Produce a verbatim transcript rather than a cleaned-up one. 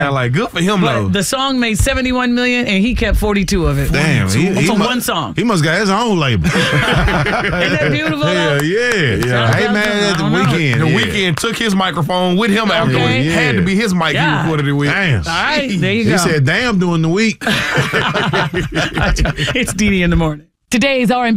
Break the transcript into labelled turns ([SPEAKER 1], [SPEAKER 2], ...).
[SPEAKER 1] Like, good for him,
[SPEAKER 2] But
[SPEAKER 1] though.
[SPEAKER 2] the song made seventy-one million dollars and he kept forty-two of it.
[SPEAKER 3] Damn, he, he
[SPEAKER 2] For
[SPEAKER 3] mu-
[SPEAKER 2] one song.
[SPEAKER 3] He must got his own label.
[SPEAKER 2] Isn't that beautiful?
[SPEAKER 3] Hell
[SPEAKER 2] though?
[SPEAKER 3] yeah.
[SPEAKER 1] Yeah.
[SPEAKER 3] Hey, man, at the
[SPEAKER 2] I don't know.
[SPEAKER 3] weekend.
[SPEAKER 1] The
[SPEAKER 3] yeah.
[SPEAKER 1] Weeknd took his microphone with him afterwards.
[SPEAKER 3] Okay. Yeah.
[SPEAKER 1] Had to be his mic
[SPEAKER 2] Yeah.
[SPEAKER 1] he recorded it with.
[SPEAKER 3] Damn.
[SPEAKER 2] All right, there you
[SPEAKER 3] He
[SPEAKER 2] go.
[SPEAKER 3] said, damn, during the week.
[SPEAKER 2] It's Dee Dee in the morning. Today's R and B